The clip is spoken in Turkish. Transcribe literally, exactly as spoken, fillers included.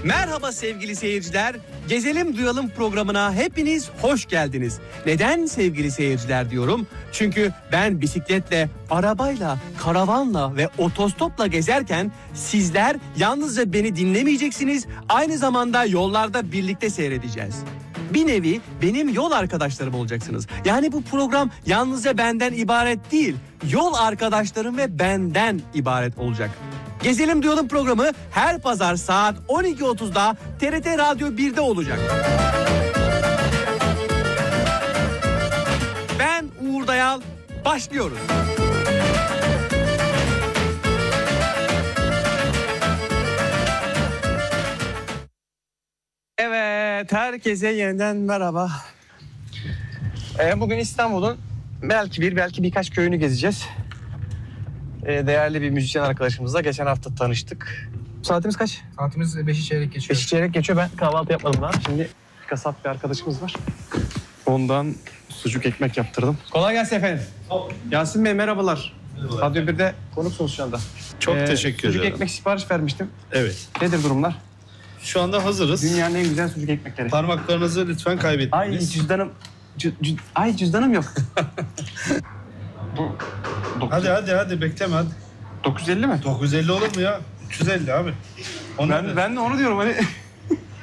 Merhaba sevgili seyirciler. Gezelim Duyalım programına hepiniz hoş geldiniz. Neden sevgili seyirciler diyorum? Çünkü ben bisikletle, arabayla, karavanla ve otostopla gezerken sizler yalnızca beni dinlemeyeceksiniz. Aynı zamanda yollarda birlikte seyredeceğiz. Bir nevi benim yol arkadaşlarım olacaksınız. Yani bu program yalnızca benden ibaret değil, yol arkadaşlarım ve benden ibaret olacak. Gezelim Duyalım programı her pazar saat on iki otuzda T R T Radyo bir'de olacak. Ben Uğur Dayal, başlıyoruz. Evet, herkese yeniden merhaba. Ee, bugün İstanbul'un belki bir, belki birkaç köyünü gezeceğiz. Ee, değerli bir müzisyen arkadaşımızla geçen hafta tanıştık. Saatimiz kaç? Saatimiz beşi çeyrek geçiyor. Beşi çeyrek geçiyor. Ben kahvaltı yapmadım daha. Şimdi kasap bir arkadaşımız var. Ondan sucuk ekmek yaptırdım. Kolay gelsin efendim. Yasin Bey merhabalar. Merhabalar. Radyo bir'de konuksunuz şu anda. Çok Ee, teşekkür sucuk ederim. ekmek sipariş vermiştim. Evet. Nedir durumlar? Şu anda hazırız. Dünyanın en güzel sucuk ekmekleri. Parmaklarınızı lütfen kaybetmeyin. Ay cüzdanım. Cü, cü, ay cüzdanım yok. Hadi hadi hadi bekleme hadi. dokuz yüz elli mi? dokuz yüz elli olur mu ya? üç yüz elli abi. Onu Ben, ben de onu diyorum hani.